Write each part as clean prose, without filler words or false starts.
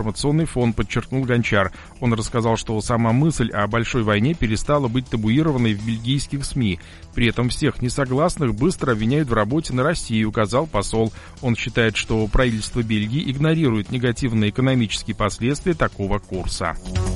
информационный фон, подчеркнул Гончар. Он рассказал, что сама мысль о большой войне перестала быть табуированной в бельгийских СМИ. При этом всех несогласных быстро обвиняют в работе на Россию, указал посол. Он считает, что правительство Бельгии игнорирует негативные экономические последствия такого курса.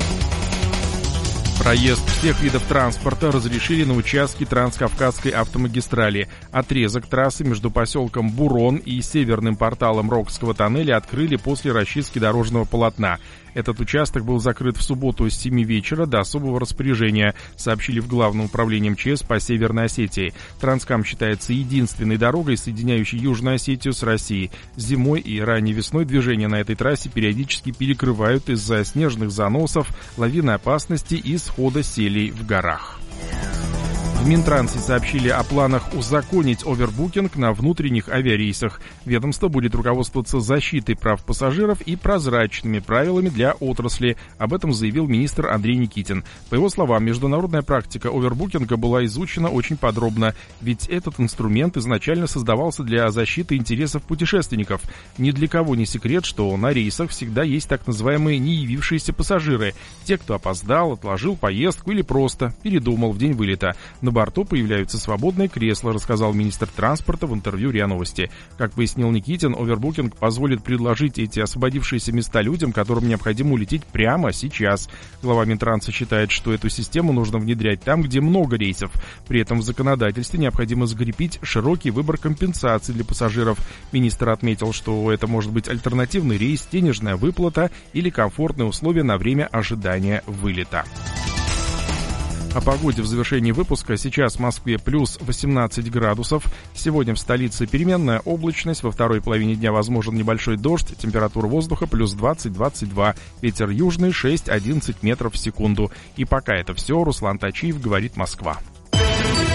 Проезд всех видов транспорта разрешили на участке Транскавказской автомагистрали. Отрезок трассы между поселком Бурон и северным порталом Рокского тоннеля открыли после расчистки дорожного полотна. Этот участок был закрыт в субботу с 7 вечера до особого распоряжения, сообщили в Главном управлении МЧС по Северной Осетии. Транскам считается единственной дорогой, соединяющей Южную Осетию с Россией. Зимой и ранней весной движение на этой трассе периодически перекрывают из-за снежных заносов, лавинной опасности и схода селей в горах. В Минтрансе сообщили о планах узаконить овербукинг на внутренних авиарейсах. Ведомство будет руководствоваться защитой прав пассажиров и прозрачными правилами для отрасли. Об этом заявил министр Андрей Никитин. По его словам, международная практика овербукинга была изучена очень подробно, ведь этот инструмент изначально создавался для защиты интересов путешественников. Ни для кого не секрет, что на рейсах всегда есть так называемые не явившиеся пассажиры. Те, кто опоздал, отложил поездку или просто передумал в день вылета. На борту появляются свободные кресла, рассказал министр транспорта в интервью РИА Новости. Как пояснил Никитин, овербукинг позволит предложить эти освободившиеся места людям, которым необходимо улететь прямо сейчас. Глава Минтранса считает, что эту систему нужно внедрять там, где много рейсов. При этом в законодательстве необходимо закрепить широкий выбор компенсаций для пассажиров. Министр отметил, что это может быть альтернативный рейс, денежная выплата или комфортные условия на время ожидания вылета. О погоде в завершении выпуска. Сейчас в Москве плюс 18 градусов. Сегодня в столице переменная облачность. Во второй половине дня возможен небольшой дождь. Температура воздуха плюс 20-22. Ветер южный 6-11 метров в секунду. И пока это все. Руслан Тачиев, говорит Москва.